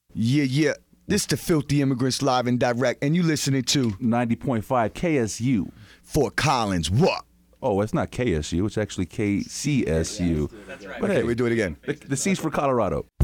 Yeah, yeah. This the Filthy Immigrants live and direct, and you listening to 90.5 KSU. Fort Collins. What? Oh, it's not KSU. It's actually KCSU. That's right. But Okay, hey, we do it again. the C's for Colorado.